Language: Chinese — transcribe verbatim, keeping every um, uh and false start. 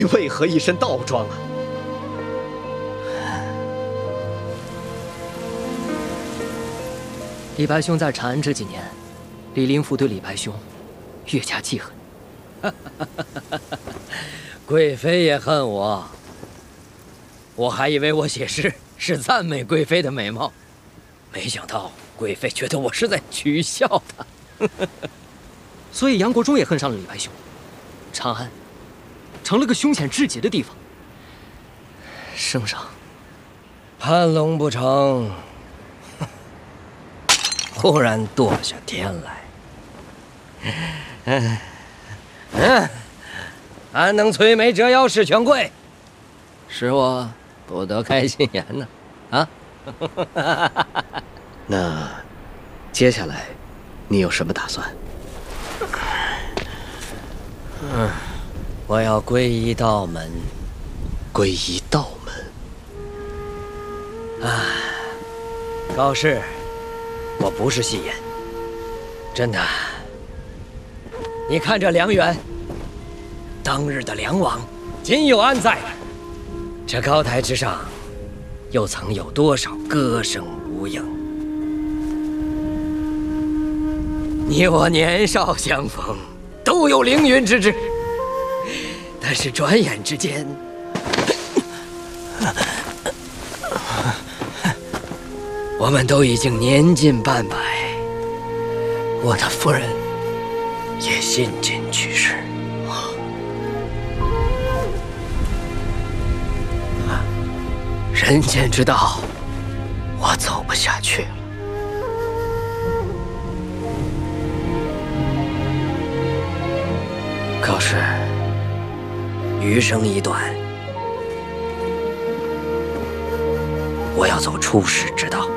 你为何一身道装啊？ 李白兄在长安这几年，李林甫对李白兄越加记恨。 贵妃也恨我，我还以为我写诗是赞美贵妃的美貌，没想到贵妃觉得我是在取笑她。 所以杨国忠也恨上了李白兄，长安成了个凶险至极的地方。圣上， 盘龙不成，忽然堕下天来。嗯嗯，安能摧眉折腰事权贵，使我不得开心颜呢？啊？ 那接下来你有什么打算？ 嗯，我要皈依道门。 皈依道门。 啊，高适，我不是戏言，真的。你看这梁园，当日的梁王今又安在了？这高台之上，又曾有多少歌声无影？你我年少相逢，都有凌云之志，但是转眼之间，我们都已经年近半百，我的夫人也信近去世。人间之道，我走不下去了。高适，余生已短，我要走出世之道。